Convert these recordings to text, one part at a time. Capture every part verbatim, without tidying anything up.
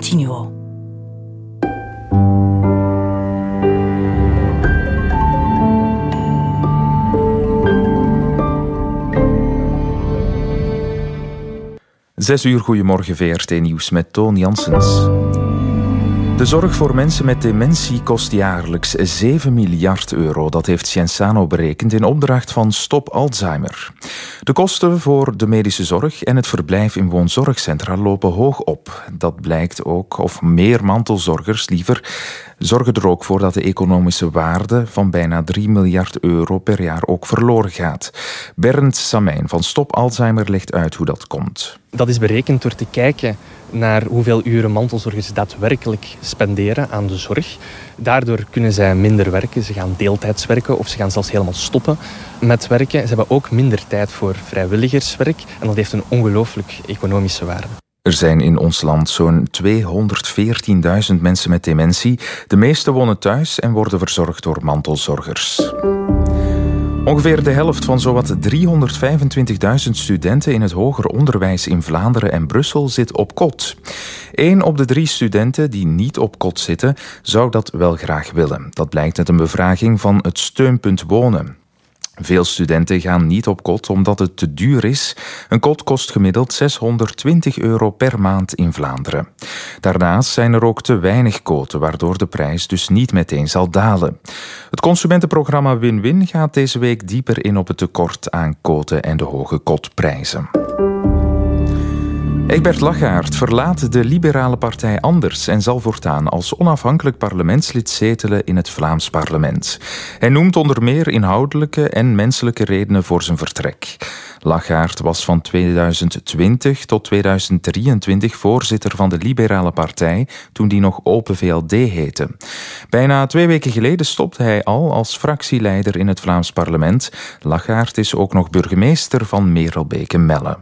Continuo. Zes uur, goedemorgen, V R T-nieuws met Toon Janssens. De zorg voor mensen met dementie kost jaarlijks zeven miljard euro. Dat heeft Cienzano berekend in opdracht van Stop Alzheimer. De kosten voor de medische zorg en het verblijf in woonzorgcentra lopen hoog op. Dat blijkt ook, of meer mantelzorgers liever, zorgen er ook voor dat de economische waarde van bijna drie miljard euro per jaar ook verloren gaat. Bernd Samijn van Stop Alzheimer legt uit hoe dat komt. Dat is berekend door te kijken naar hoeveel uren mantelzorgers daadwerkelijk spenderen aan de zorg. Daardoor kunnen zij minder werken, ze gaan deeltijds werken of ze gaan zelfs helemaal stoppen met werken. Ze hebben ook minder tijd voor vrijwilligerswerk en dat heeft een ongelooflijk economische waarde. Er zijn in ons land zo'n tweehonderdveertienduizend mensen met dementie. De meeste wonen thuis en worden verzorgd door mantelzorgers. Ongeveer de helft van zowat driehonderdvijfentwintigduizend studenten in het hoger onderwijs in Vlaanderen en Brussel zit op kot. Eén op de drie studenten die niet op kot zitten, zou dat wel graag willen. Dat blijkt uit een bevraging van het Steunpunt Wonen. Veel studenten gaan niet op kot omdat het te duur is. Een kot kost gemiddeld zeshonderdtwintig euro per maand in Vlaanderen. Daarnaast zijn er ook te weinig koten, waardoor de prijs dus niet meteen zal dalen. Het consumentenprogramma Win-Win gaat deze week dieper in op het tekort aan koten en de hoge kotprijzen. Egbert Lachaert verlaat de liberale partij Anders en zal voortaan als onafhankelijk parlementslid zetelen in het Vlaams parlement. Hij noemt onder meer inhoudelijke en menselijke redenen voor zijn vertrek. Lachaert was van tweeduizend twintig tot tweeduizend drieëntwintig voorzitter van de liberale partij, toen die nog Open V L D heette. Bijna twee weken geleden stopte hij al als fractieleider in het Vlaams parlement. Lachaert is ook nog burgemeester van Merelbeke-Melle.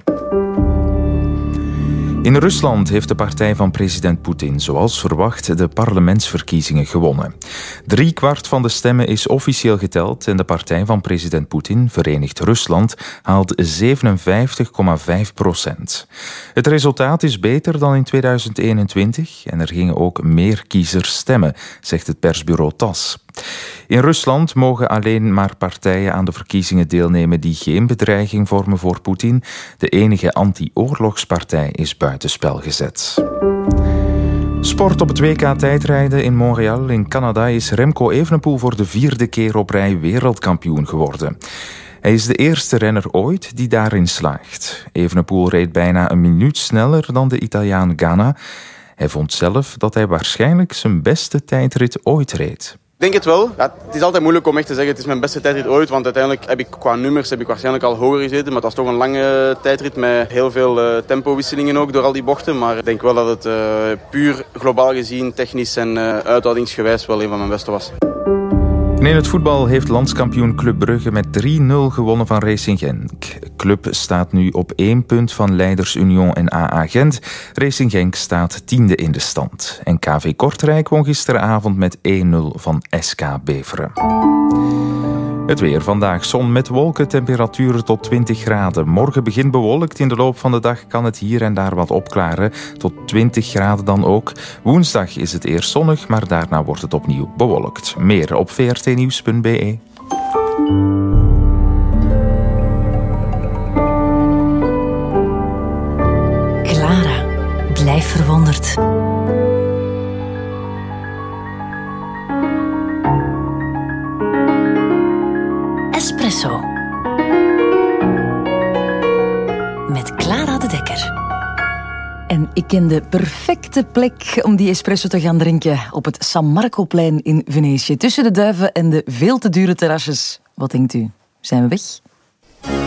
In Rusland heeft de partij van president Poetin, zoals verwacht, de parlementsverkiezingen gewonnen. Drie kwart van de stemmen is officieel geteld en de partij van president Poetin, Verenigd Rusland, haalt zevenenvijftig komma vijf procent. Het resultaat is beter dan in tweeduizend eenentwintig en er gingen ook meer kiezers stemmen, zegt het persbureau T A S S. In Rusland mogen alleen maar partijen aan de verkiezingen deelnemen die geen bedreiging vormen voor Poetin. De enige anti-oorlogspartij is buitenspel gezet. Sport op het W K tijdrijden in Montreal in Canada is Remco Evenepoel voor de vierde keer op rij wereldkampioen geworden. Hij is de eerste renner ooit die daarin slaagt. Evenepoel reed bijna een minuut sneller dan de Italiaan Ganna. Hij vond zelf dat hij waarschijnlijk zijn beste tijdrit ooit reed. Ik denk het wel. Ja, het is altijd moeilijk om echt te zeggen het is mijn beste tijdrit ooit, want uiteindelijk heb ik qua nummers heb ik waarschijnlijk al hoger gezeten, maar dat is toch een lange tijdrit met heel veel uh, tempowisselingen ook door al die bochten. Maar ik denk wel dat het uh, puur globaal gezien, technisch en uh, uithoudingsgewijs wel een van mijn beste was. En in het voetbal heeft landskampioen Club Brugge met drie nul gewonnen van Racing Genk. Club staat nu op één punt van leiders Union en A A Gent. Racing Genk staat tiende in de stand. En K V Kortrijk won gisteravond met één nul van S K Beveren. Het weer vandaag. Zon met wolken, temperaturen tot twintig graden. Morgen begint bewolkt. In de loop van de dag kan het hier en daar wat opklaren. Tot twintig graden dan ook. Woensdag is het eerst zonnig, maar daarna wordt het opnieuw bewolkt. Meer op v r t nieuws punt b e. Clara, blijf verwonderd. Espresso. Met Clara de Dekker. En ik ken de perfecte plek om die espresso te gaan drinken op het San Marcoplein in Venetië. Tussen de duiven en de veel te dure terrasjes. Wat denkt u? Zijn we weg?